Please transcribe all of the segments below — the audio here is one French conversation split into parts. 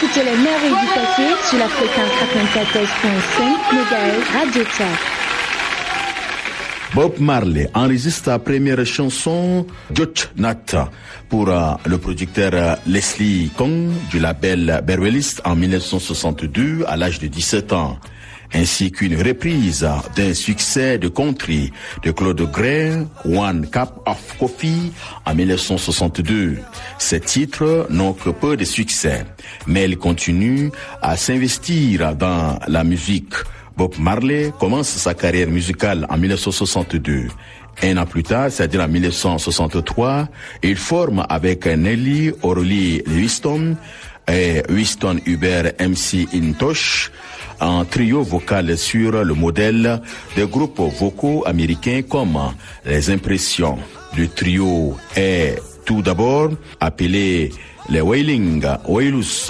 écoutez les merveilles du passé sur la fréquence 94.5 MHz Radio Tchad. Bob Marley enregistre sa première chanson Jot Nat pour le producteur Leslie Kong du label Berwellist en 1962 à l'âge de 17 ans, ainsi qu'une reprise d'un succès de country de Claude Gray, One Cup of Coffee en 1962. Ces titres n'ont que peu de succès, mais ils continuent à s'investir dans la musique. Bob Marley commence sa carrière musicale en 1962. Un an plus tard, c'est-à-dire en 1963, il forme avec Nelly Orly Winston et Winston Hubert MC Intosh un trio vocal sur le modèle des groupes vocaux américains comme les Impressions. Le trio est tout d'abord appelé les Wailing Wailers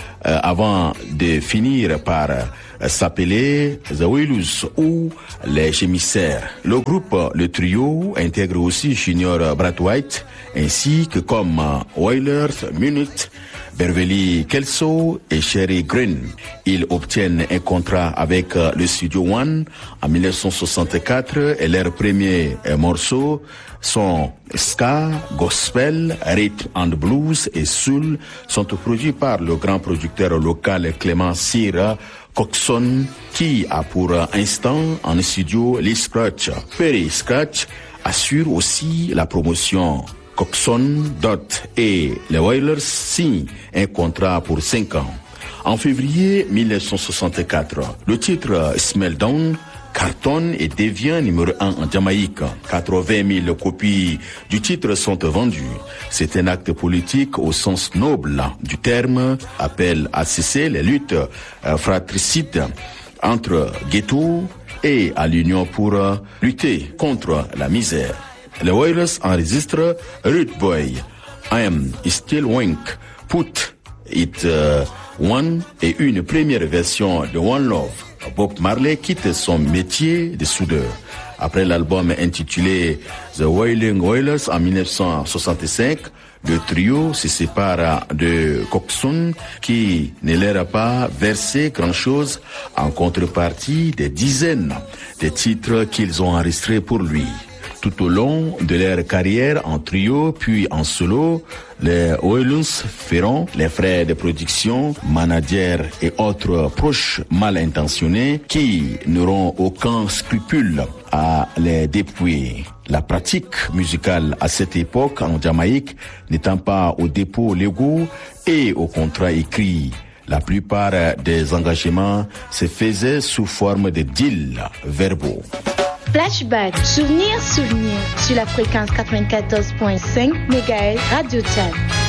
avant de finir par s'appeler The Wailers ou les Gémissaires. Le groupe, le trio, intègre aussi Junior Brathwaite ainsi que comme Wailers Munich, Beverly Kelso et Sherry Green. Ils obtiennent un contrat avec le Studio One en 1964 et leurs premiers morceaux sont ska, gospel, rhythm and blues et soul sont produits par le grand producteur local Clément Cyr Coxon qui a pour instant en studio Lee Scratch. Perry Scratch assure aussi la promotion. Coxon, Dot et les Wailers signent un contrat pour 5 ans. En février 1964, le titre Smell Down cartonne et devient numéro 1 en Jamaïque. 80 000 copies du titre sont vendues. C'est un acte politique au sens noble du terme, appelle à cesser les luttes fratricides entre ghettos et à l'union pour lutter contre la misère. Les Wailers enregistrent Rude Boy, I Am Still Wink, Put It One et une première version de One Love. Bob Marley quitte son métier de soudeur. Après l'album intitulé The Wailing Wailers en 1965, le trio se sépare de Coxon qui ne leur a pas versé grand-chose en contrepartie des dizaines de titres qu'ils ont enregistrés pour lui. Tout au long de leur carrière en trio puis en solo, les Wailers feront les frais de production, managers et autres proches mal intentionnés qui n'auront aucun scrupule à les dépouiller. La pratique musicale à cette époque en Jamaïque n'étant pas aux dépôts légaux et aux contrats écrits. La plupart des engagements se faisaient sous forme de deals verbaux. Flashback, souvenir, sur la fréquence 94.5 MHz Radio Tchad.